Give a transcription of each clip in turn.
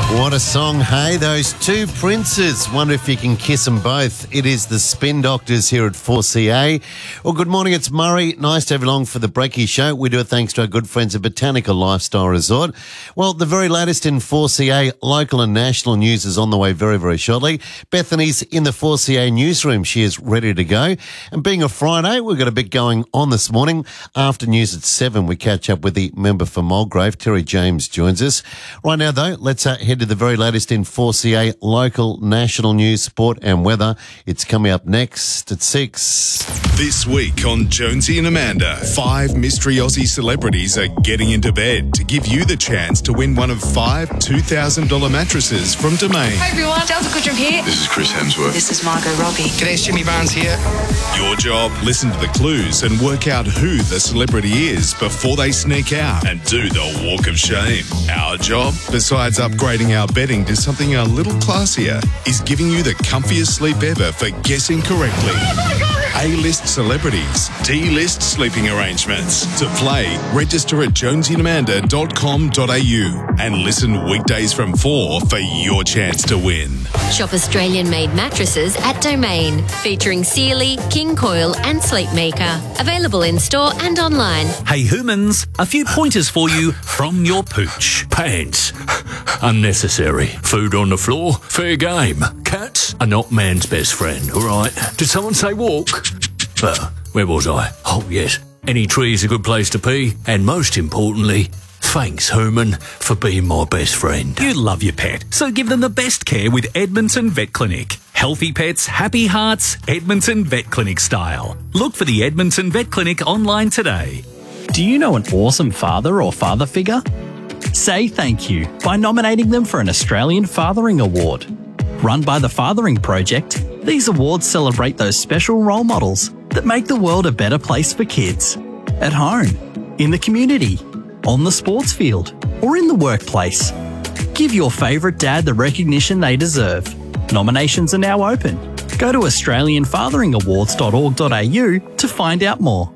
What a song, hey? Those two princes. Wonder if you can kiss them both. It is the Spin Doctors here at 4CA. Well, good morning, it's Murray. Nice to have you along for the Breaky Show. We do it thanks to our good friends at Botanical Lifestyle Resort. Well, the very latest in 4CA local and national news is on the way very, very shortly. Bethany's in the 4CA newsroom. She is ready to go. And being a Friday, we've got a bit going on this morning. After news at 7, we catch up with the member for Mulgrave. Terry James joins us. Right now, though, let's head to the very latest in 4CA local, national news, sport and weather. It's coming up next at 6. This week on Jonesy and Amanda, 5 mystery Aussie celebrities are getting into bed to give you the chance to win one of 5 $2,000 mattresses from Domain. Hey everyone, Delta Goodrum here. This is Chris Hemsworth. This is Margot Robbie. G'day, it's Jimmy Barnes here. Your job, listen to the clues and work out who the celebrity is before they sneak out and do the walk of shame. Our job, besides upgrading our bedding to something a little classier, is giving you the comfiest sleep ever for guessing correctly. A-list celebrities, D-list sleeping arrangements. To play, register at jonesyandamanda.com.au and listen weekdays from 4 for your chance to win. Shop Australian-made mattresses at Domain, featuring Sealy, King Coil and Sleepmaker. Available in-store and online. Hey humans, a few pointers for you from your pooch. Pants, unnecessary. Food on the floor, fair game. Cats are not man's best friend, all right? Did someone say walk? Where was I? Oh, yes. Any tree is a good place to pee. And most importantly, thanks, Herman, for being my best friend. You love your pet, so give them the best care with Edmonton Vet Clinic. Healthy pets, happy hearts, Edmonton Vet Clinic style. Look for the Edmonton Vet Clinic online today. Do you know an awesome father or father figure? Say thank you by nominating them for an Australian Fathering Award. Run by the Fathering Project, these awards celebrate those special role models that make the world a better place for kids. At home, in the community, on the sports field, or in the workplace. Give your favourite dad the recognition they deserve. Nominations are now open. Go to australianfatheringawards.org.au to find out more.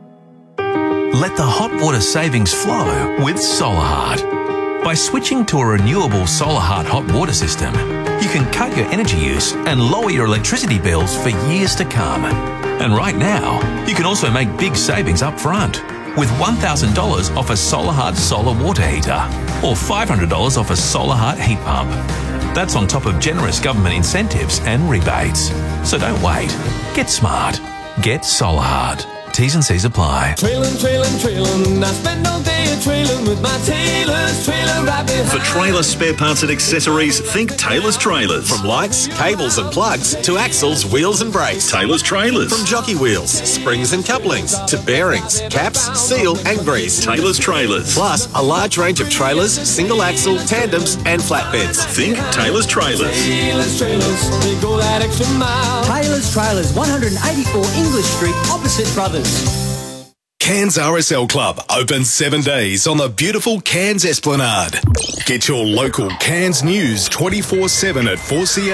Let the hot water savings flow with Solarheart. By switching to a renewable Solarheart hot water system, you can cut your energy use and lower your electricity bills for years to come. And right now, you can also make big savings up front with $1,000 off a Solarheart solar water heater or $500 off a Solarheart heat pump. That's on top of generous government incentives and rebates. So don't wait. Get smart. Get Solarheart. T's and C's apply. Trailin', I spend all day a-trailin' with my Taylor's Trailer right behind. For trailer spare parts and accessories, think Taylor's Trailers. From lights, cables and plugs to axles, wheels and brakes. Taylor's Trailers. From jockey wheels, springs and couplings to bearings, caps, seal and grease. Taylor's Trailers. Plus a large range of trailers, single axle, tandems and flatbeds. Think Taylor's Trailers. Taylor's Trailers, they go that extra mile. Taylor's Trailers, 184 English Street, opposite Brothers. Cairns RSL Club open 7 days on the beautiful Cairns Esplanade. Get your local Cairns news 24/7 at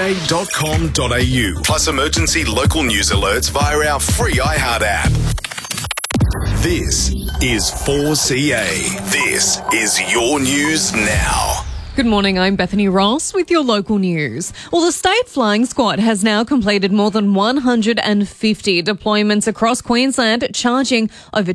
4ca.com.au. Plus emergency local news alerts via our free iHeart app. This is 4CA. This is your news now. Good morning, I'm Bethany Ross with your local news. Well, the State Flying Squad has now completed more than 150 deployments across Queensland, charging over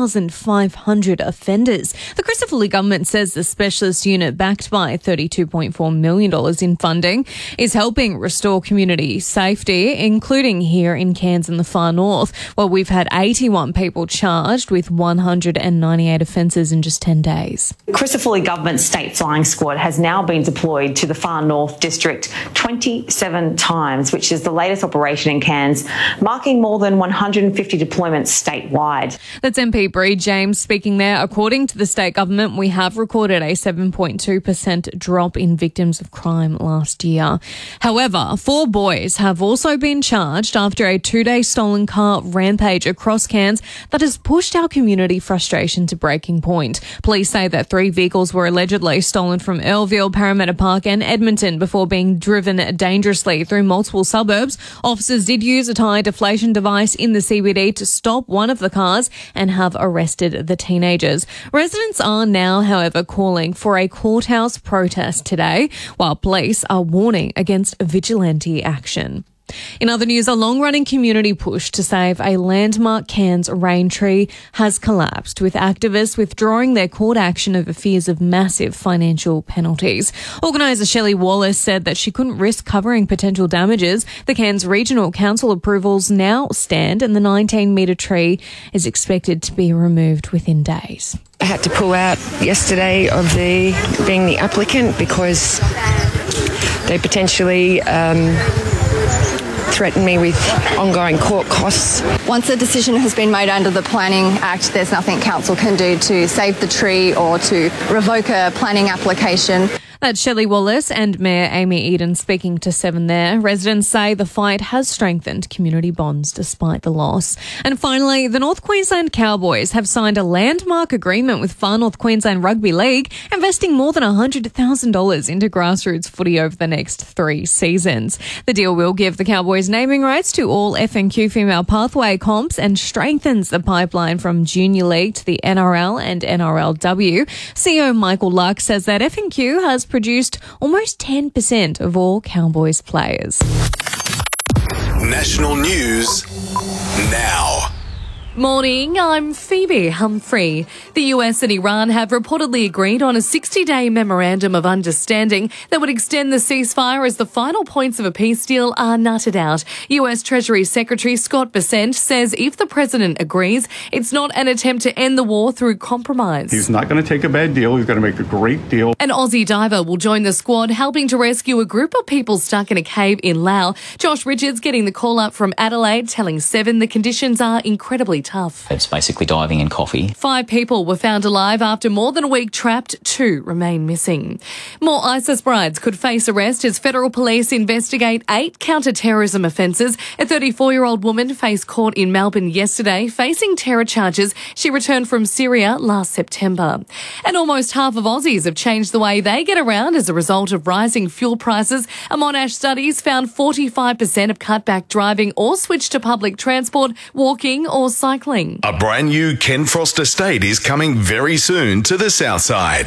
2,500 offenders. The Christopher Lee government says the specialist unit, backed by $32.4 million in funding, is helping restore community safety, including here in Cairns and the far north, where we've had 81 people charged with 198 offences in just 10 days. Christopher Lee government's State Flying Squad has now been deployed to the Far North District 27 times, which is the latest operation in Cairns, marking more than 150 deployments statewide. That's MP Bree James speaking there. According to the state government, we have recorded a 7.2% drop in victims of crime last year. However, 4 boys have also been charged after a 2-day stolen car rampage across Cairns that has pushed our community frustration to breaking point. Police say that 3 vehicles were allegedly stolen from Earlville, Parramatta Park and Edmonton before being driven dangerously through multiple suburbs. Officers did use a tyre deflation device in the CBD to stop one of the cars and have arrested the teenagers. Residents are now, however, calling for a courthouse protest today, while police are warning against vigilante action. In other news, a long-running community push to save a landmark Cairns rain tree has collapsed, with activists withdrawing their court action over fears of massive financial penalties. Organiser Shelley Wallace said that she couldn't risk covering potential damages. The Cairns Regional Council approvals now stand, and the 19-metre tree is expected to be removed within days. I had to pull out yesterday of being the applicant because they potentially threaten me with ongoing court costs. Once a decision has been made under the Planning Act, there's nothing council can do to save the tree or to revoke a planning application. That's Shelley Wallace and Mayor Amy Eden speaking to Seven there. Residents say the fight has strengthened community bonds despite the loss. And finally, the North Queensland Cowboys have signed a landmark agreement with Far North Queensland Rugby League, investing more than $100,000 into grassroots footy over the next 3 seasons. The deal will give the Cowboys naming rights to all FNQ female pathway comps and strengthens the pipeline from Junior League to the NRL and NRLW. CEO Michael Luck says that FNQ has produced almost 10% of all Cowboys players. National news now. Morning, I'm Phoebe Humphrey. The US and Iran have reportedly agreed on a 60-day memorandum of understanding that would extend the ceasefire as the final points of a peace deal are nutted out. US Treasury Secretary Scott Bessent says if the president agrees, it's not an attempt to end the war through compromise. He's not going to take a bad deal. He's going to make a great deal. An Aussie diver will join the squad helping to rescue a group of people stuck in a cave in Laos. Josh Richards getting the call up from Adelaide, telling Seven the conditions are incredibly tough. It's basically diving in coffee. 5 people were found alive after more than a week trapped. 2 remain missing. More ISIS brides could face arrest as federal police investigate 8 counter-terrorism offences. A 34-year-old woman faced court in Melbourne yesterday, facing terror charges. She returned from Syria last September. And almost half of Aussies have changed the way they get around as a result of rising fuel prices. A Monash studies found 45% have cut back driving or switched to public transport, walking or cycling. A brand new Ken Frost estate is coming very soon to the south side.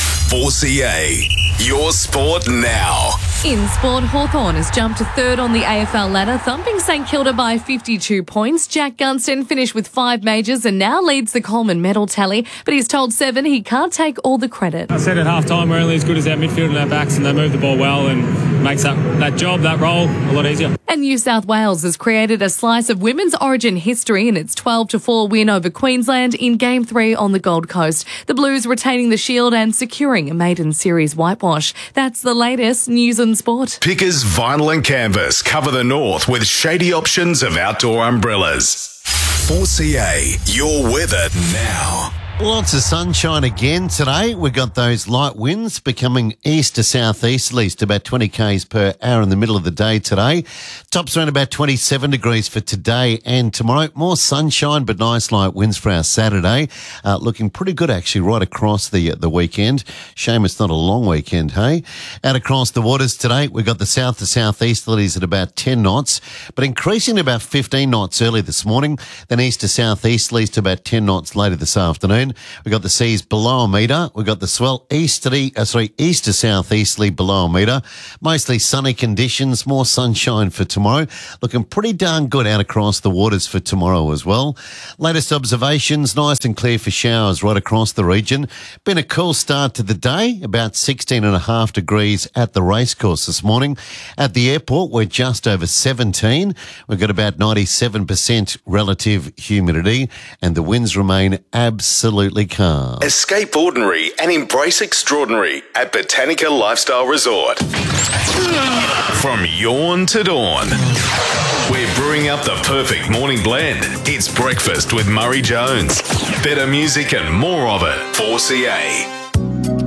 4CA, your sport now. In sport, Hawthorn has jumped to 3rd on the AFL ladder, thumping St Kilda by 52 points. Jack Gunston finished with 5 majors and now leads the Coleman medal tally, but he's told Seven he can't take all the credit. I said at half-time we're only as good as our midfield and our backs, and they move the ball well and makes that job, that role, a lot easier. And New South Wales has created a slice of women's origin history in its 12-4 win over Queensland in Game 3 on the Gold Coast. The Blues retaining the shield and securing a maiden series whitewash. That's the latest news and sport. Pickers Vinyl and Canvas cover the north with shady options of outdoor umbrellas. 4CA, your weather now. Lots of sunshine again today. We've got those light winds becoming east to southeasterlies to about 20 k's per hour in the middle of the day today. Tops around about 27 degrees for today and tomorrow. More sunshine but nice light winds for our Saturday. Looking pretty good actually right across the weekend. Shame it's not a long weekend, hey? Out across the waters today, we've got the south to southeasterlies at about 10 knots, but increasing to about 15 knots early this morning, then east to southeasterlies to about 10 knots later this afternoon. We've got the seas below a metre. We've got the swell east to southeasterly below a metre. Mostly sunny conditions, more sunshine for tomorrow. Looking pretty darn good out across the waters for tomorrow as well. Latest observations, nice and clear for showers right across the region. Been a cool start to the day, about 16.5 degrees at the racecourse this morning. At the airport, we're just over 17. We've got about 97% relative humidity and the winds remain absolutely calm. Escape ordinary and embrace extraordinary at Botanica Lifestyle Resort. From yawn to dawn, we're brewing up the perfect morning blend. It's breakfast with Murray Jones. Better music and more of it. 4CA.